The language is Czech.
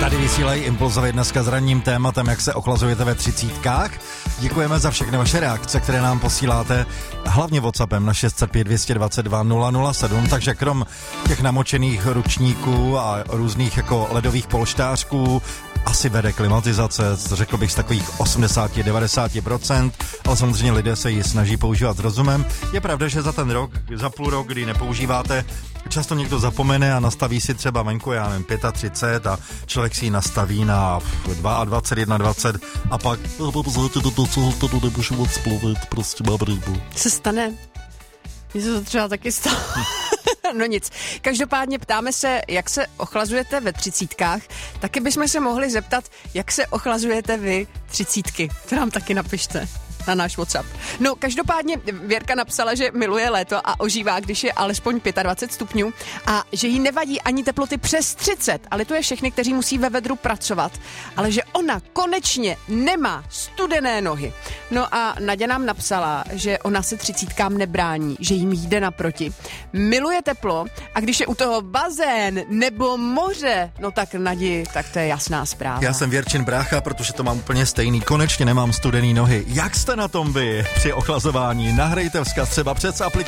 Tady vysílají Impulzovi dneska s ranním tématem, jak se ochlazujete ve 30. Děkujeme za všechny vaše reakce, které nám posíláte hlavně WhatsAppem na 605 222 007, takže krom těch namočených ručníků a různých jako ledových polštářků asi vede klimatizace, řekl bych z takových 80-90%, ale samozřejmě lidé se ji snaží používat s rozumem. Je pravda, že za ten rok, za půl rok, kdy nepoužíváte, často někdo zapomene a nastaví si třeba venku, já nevím, 35 a člověk si ji nastaví na 22, 21 a pak to nemůžu moc splovit, prostě mám rybu. Se stane. Mně se to třeba taky stalo. No nic. Každopádně ptáme se, jak se ochlazujete ve 30. Taky bychom se mohli zeptat, jak se ochlazujete vy 30. To nám taky napište na náš WhatsApp. No, každopádně Věrka napsala, že miluje léto a ožívá, když je alespoň 25 stupňů a že jí nevadí ani teploty přes 30, ale to je všechny, kteří musí ve vedru pracovat, ale že ona konečně nemá studené nohy. No a Naďa nám napsala, že ona se 30 nebrání, že jim jde naproti. Miluje teplo a když je u toho bazén nebo moře, no tak Nadi, tak to je jasná zpráva. Já jsem Věrčin brácha, protože to mám úplně stejný. Konečně nemám studený nohy. Jak jste na tom vy při ochlazování? Nahrajte vzkaz třeba přes aplikaci